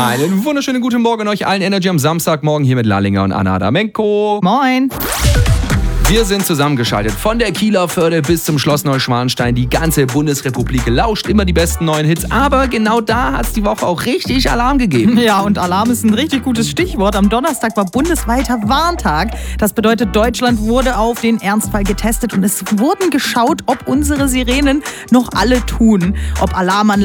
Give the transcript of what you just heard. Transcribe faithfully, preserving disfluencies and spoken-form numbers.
Einen wunderschönen guten Morgen euch allen. Energy am Samstagmorgen hier mit Lallinger und Anna Adamenko. Moin. Wir sind zusammengeschaltet von der Kieler Förde bis zum Schloss Neuschwanstein. Die ganze Bundesrepublik lauscht immer die besten neuen Hits. Aber genau da hat es die Woche auch richtig Alarm gegeben. Ja, und Alarm ist ein richtig gutes Stichwort. Am Donnerstag war bundesweiter Warntag. Das bedeutet, Deutschland wurde auf den Ernstfall getestet und es wurden geschaut, ob unsere Sirenen noch alle tun. Ob Alarmanlagen